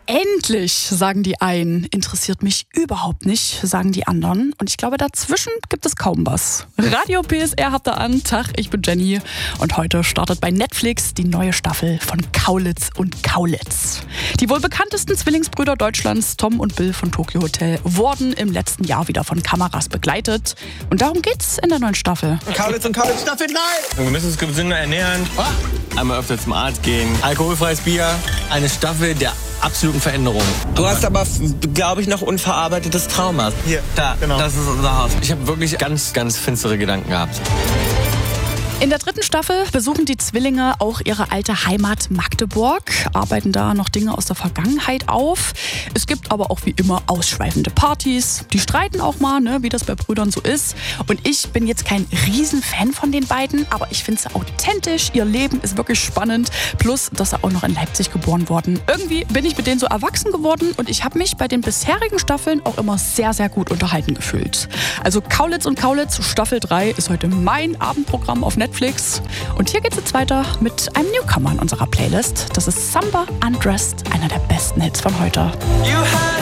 Endlich, sagen die einen. Interessiert mich überhaupt nicht, sagen die anderen. Und ich glaube, dazwischen gibt es kaum was. Radio PSR habt ihr an. Tag, ich bin Jenny. Und heute startet bei Netflix die neue Staffel von Kaulitz und Kaulitz. Die wohl bekanntesten Zwillingsbrüder Deutschlands, Tom und Bill von Tokyo Hotel, wurden im letzten Jahr wieder von Kameras begleitet. Und darum geht's in der neuen Staffel. Kaulitz und Kaulitz Staffel 3! Wir müssen uns gesünder ernähren, einmal öfter zum Arzt gehen, alkoholfreies Bier, eine Staffel der absoluten Veränderung. Du hast aber, glaube ich, noch unverarbeitetes Trauma. Hier, da, genau. Das ist unser Haus. Ich habe wirklich ganz, ganz finstere Gedanken gehabt. In der dritten Staffel besuchen die Zwillinge auch ihre alte Heimat Magdeburg, arbeiten da noch Dinge aus der Vergangenheit auf. Es gibt aber auch wie immer ausschweifende Partys. Die streiten auch mal, ne, wie das bei Brüdern so ist. Und ich bin jetzt kein Riesenfan von den beiden, aber ich finde sie authentisch. Ihr Leben ist wirklich spannend. Plus, dass sie auch noch in Leipzig geboren wurden. Irgendwie bin ich mit denen so erwachsen geworden und ich habe mich bei den bisherigen Staffeln auch immer sehr, sehr gut unterhalten gefühlt. Also Kaulitz und Kaulitz Staffel 3 ist heute mein Abendprogramm auf Netflix. Und hier geht's jetzt weiter mit einem Newcomer in unserer Playlist. Das ist Samba Undressed, einer der besten Hits von heute.